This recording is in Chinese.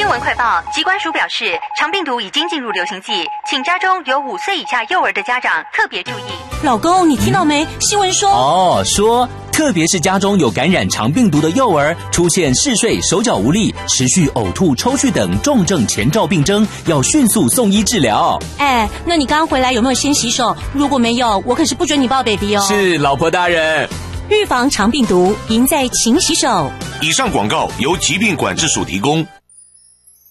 新闻快报，疾管署表示，肠病毒已经进入流行季，请家中有5岁以下幼儿的家长特别注意。 老公，你听到没？新闻说说特别是家中有感染肠病毒的幼儿，出现嗜睡、手脚无力、持续呕吐、抽搐等重症前兆病征，要迅速送医治疗。 那你刚回来有没有先洗手？如果没有，我可是不准你抱 baby 哦。 是，老婆大人。 预防肠病毒，赢在勤洗手。 以上广告由疾病管制署提供。